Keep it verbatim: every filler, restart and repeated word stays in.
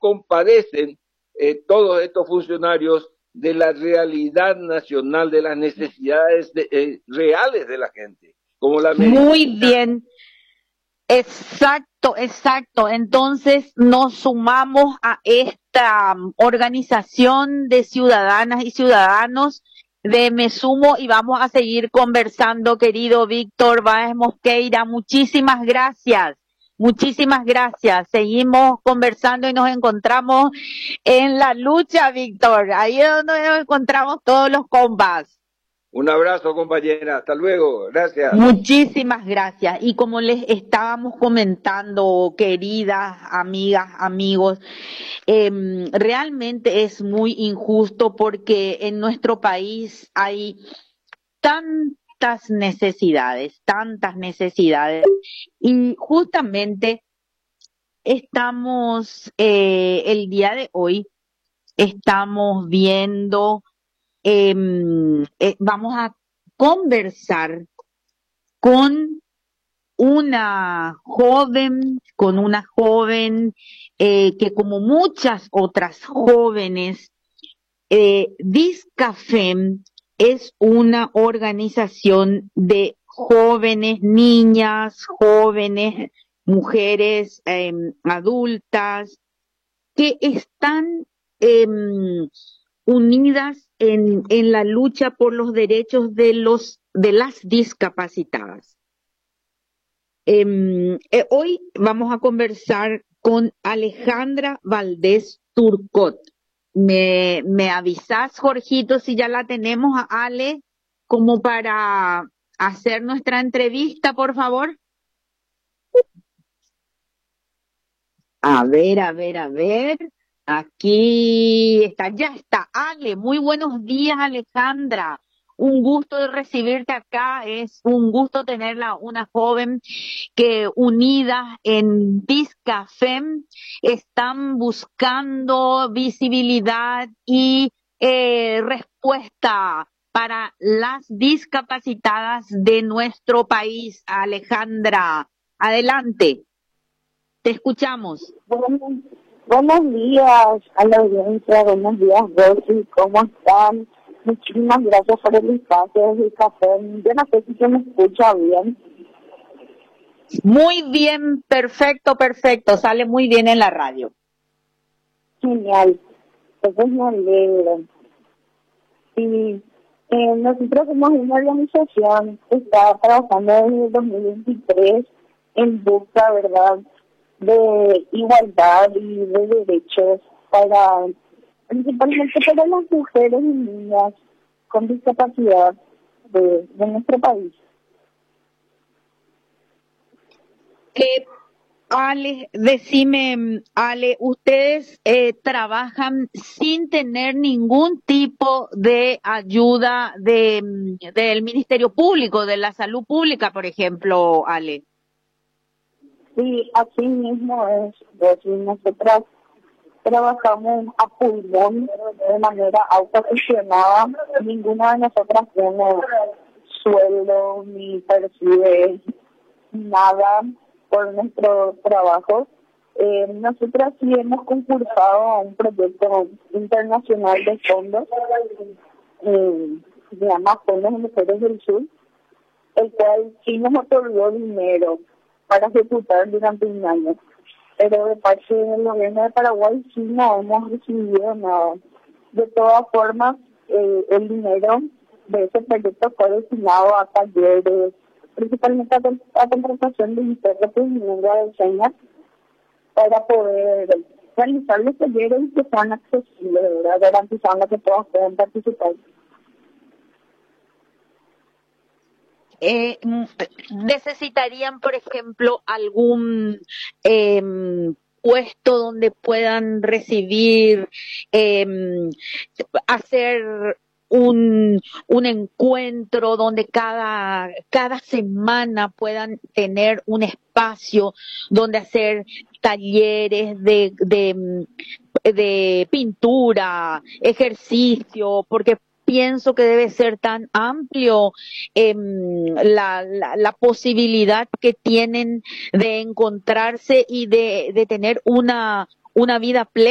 compadecen eh, todos estos funcionarios de la realidad nacional, de las necesidades de, eh, reales de la gente, como la medicina. Muy bien, exacto, exacto. Entonces nos sumamos a esta um, organización de ciudadanas y ciudadanos de Me Sumo y vamos a seguir conversando, querido Víctor Báez Mosqueira. Muchísimas gracias. Muchísimas gracias. Seguimos conversando y nos encontramos en la lucha, Víctor. Ahí es donde nos encontramos todos los compas. Un abrazo, compañera. Hasta luego. Gracias. Muchísimas gracias. Y como les estábamos comentando, queridas amigas, amigos, eh, realmente es muy injusto porque en nuestro país hay tantas necesidades, tantas necesidades. Y justamente estamos, eh, el día de hoy, estamos viendo, eh, eh, vamos a conversar con una joven, con una joven eh, que como muchas otras jóvenes, eh, Discafem es una organización de jóvenes, niñas, jóvenes, mujeres eh, adultas, que están eh, unidas en, en la lucha por los derechos de los de las discapacitadas. Eh, eh, hoy vamos a conversar con Alejandra Valdés Turcot. Me, me avisas, Jorgito, si ya la tenemos a Ale, como para hacer nuestra entrevista, por favor. A ver, a ver, a ver. Aquí está, ya está. Ale, muy buenos días, Alejandra. Un gusto de recibirte acá. Es un gusto tenerla, una joven que unida en Discafem están buscando visibilidad y eh, respuesta para las discapacitadas de nuestro país. Alejandra, adelante. Te escuchamos. Buenos, buenos días a la audiencia, buenos días, Rosy, ¿cómo están? Muchísimas gracias por el espacio del café. Yo no sé si se me escucha bien. Muy bien, perfecto, perfecto. Sale muy bien en la radio. Genial. Entonces me alegro. Y eh, nosotros somos una organización que está trabajando desde el dos mil veintitrés en busca, ¿verdad?, de igualdad y de derechos para, principalmente para las mujeres y niñas con discapacidad de, de nuestro país. Eh, Ale, decime, Ale, ustedes eh, trabajan sin tener ningún tipo de ayuda de del Ministerio Público, de la Salud Pública, por ejemplo, Ale. Sí, así mismo es. Rosy. Nosotras trabajamos a pulmón de manera autogestionada. Ninguna de nosotras tiene sueldo ni percibe nada por nuestro trabajo. Eh, nosotras sí hemos concursado a un proyecto internacional de fondos, eh, se llama Fondos Mujeres del Sur, el cual sí nos otorgó dinero para ejecutar durante un año. Pero de parte del gobierno de Paraguay sí no hemos recibido nada. De todas formas, eh, el dinero de ese proyecto fue destinado a talleres, principalmente a, a contratación de intérpretes y lengua de señas, para poder realizar los talleres que sean accesibles, ¿verdad?, garantizando que todos puedan participar. Eh, necesitarían, por ejemplo, algún eh, puesto donde puedan recibir, eh, hacer un, un encuentro donde cada, cada semana puedan tener un espacio donde hacer talleres de, de, de pintura, ejercicio, porque pienso que debe ser tan amplio eh, la, la, la posibilidad que tienen de encontrarse y de, de tener una, una vida plena.